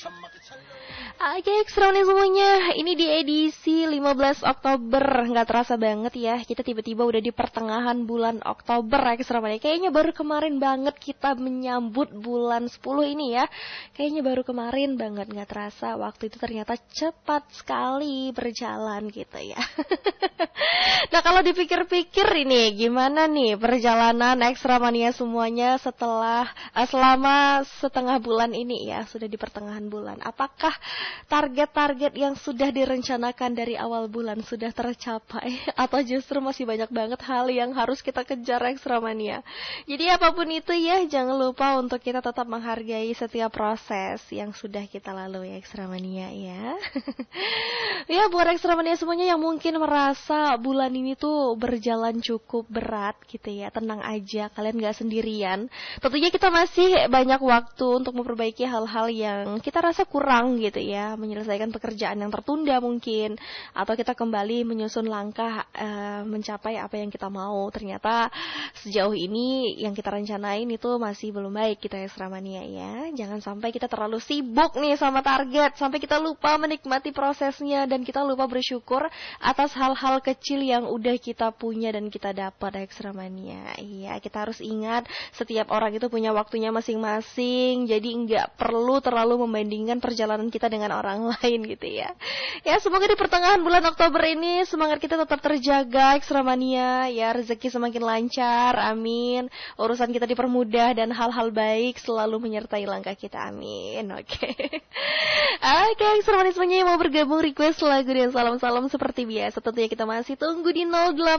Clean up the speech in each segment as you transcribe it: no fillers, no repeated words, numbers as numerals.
Oke, ekstra nih semuanya. Ini di edisi 15 Oktober. Nggak terasa banget ya, kita tiba-tiba udah di pertengahan bulan Oktober, ekstra nih. Kayaknya baru kemarin banget kita menyambut bulan 10 ini ya. Kayaknya baru kemarin banget, nggak terasa. Waktu itu ternyata cepat sekali berjalan gitu ya. Nah, kalau dipikir-pikir ini gimana nih perjalanan ekstra mania semuanya selama setengah bulan ini ya, sudah di pertengahan bulan. Apakah target-target yang sudah direncanakan dari awal bulan sudah tercapai atau justru masih banyak banget hal yang harus kita kejar ekstra mania? Jadi apapun itu ya, jangan lupa untuk kita tetap menghargai setiap proses yang sudah kita lalui ekstra mania ya. Ya, buat ekstra mania semuanya yang mungkin merasa bulan ini tuh berjalan cukup berat gitu ya, tenang aja, kalian gak sendirian. Tentunya kita masih banyak waktu untuk memperbaiki hal-hal yang kita rasa kurang gitu ya, menyelesaikan pekerjaan yang tertunda mungkin, atau kita kembali menyusun langkah mencapai apa yang kita mau. Ternyata sejauh ini yang kita rencanain itu masih belum baik kita ekstra mania ya. Jangan sampai kita terlalu sibuk nih sama target sampai kita lupa menikmati prosesnya dan kita lupa bersyukur atas hal-hal kecil yang udah kita punya dan kita dapat ekstra mania. Iya, kita harus ingat setiap orang itu punya waktunya masing-masing. Jadi nggak perlu terlalu membandingkan perjalanan kita dengan orang lain gitu ya. Ya, semoga di pertengahan bulan Oktober ini semangat kita tetap terjaga ekstra mania ya, rezeki semakin lancar, amin. Urusan kita dipermudah dan hal-hal baik selalu menyertai langkah kita, amin. Oke. Oke, ekstra mania semuanya yang mau bergabung request lagu dan salam-salam seperti biasa tentunya kita masih tunggu di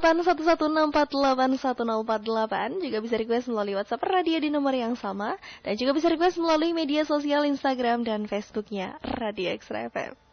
081164810448. Juga bisa request melalui WhatsApp radio di nomor yang sama dan juga bisa request melalui media sosial Instagram dan Facebooknya Radio Extra FM.